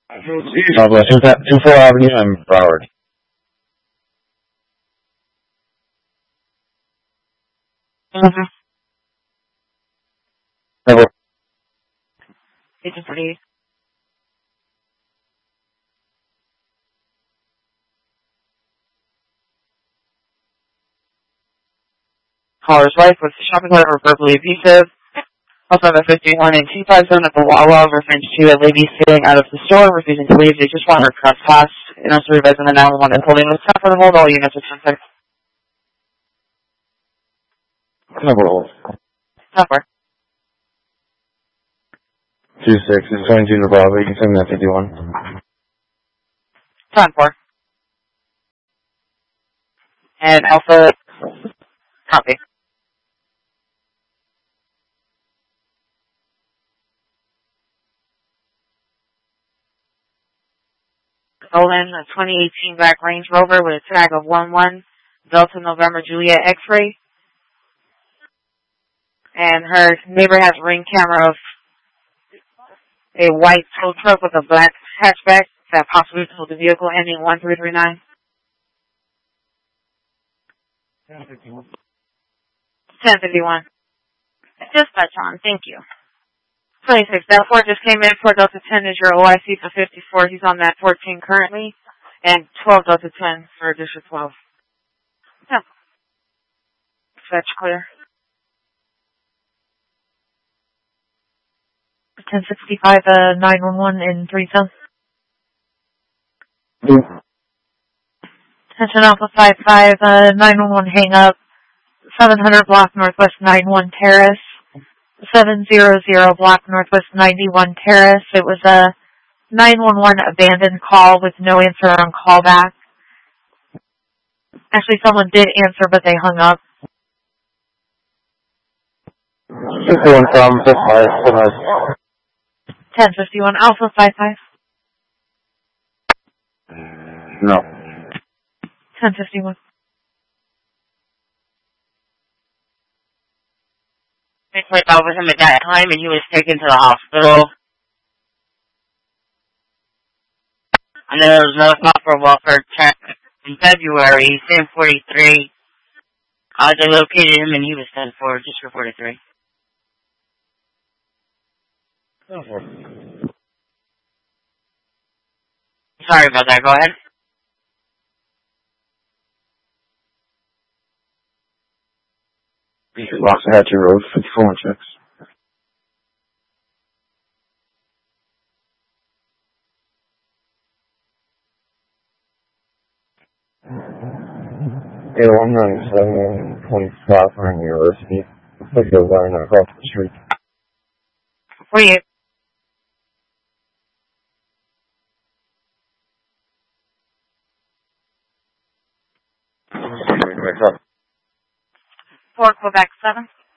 Southwest 24 Avenue and Broward. Never. Agent 48. Caller's wife was shopping cart or verbally abusive. Also number 51 and 257 at the Wawa, reference to a lady stealing out of the store, refusing to leave. They just want her trespass. And also revising the 911 and holding the staff for the hold. All units are 10-6. Never hold. Number. 26 is 22 to Bravo. You can send me that 51. 10-4. And Alpha, copy. Stolen a 2018 Black Range Rover with a tag of 11 Delta November Juliet X-ray. And her neighbor has a ring camera of a white tow truck with a black hatchback that possibly told the vehicle ending 1339. 1051. Dispatch on, thank you. 26. That 4 just came in. 4 Delta 10 is your OIC for 54. He's on that 14 currently. And 12 Delta 10 for District 12. Yeah. Fetch clear. 1065, 911 in 3 South. Attention Alpha 55, 911 hang up. 700 block Northwest 91 Terrace. 700 block Northwest 91 Terrace. It was a 911 abandoned call with no answer on callback. Actually, someone did answer, but they hung up. 51 from 1051 Alpha 55. No. 1051. I went out with him at that time, and he was taken to the hospital. And then there was another call for a welfare check in February, same 43. They located him, and he was sent for just for 43. Sorry about that. Go ahead. Loxahatchee Road, 54 checks. Yeah, 197 25 from University. Let's go down across the street. 48. Wake up. 4 Quebec 7.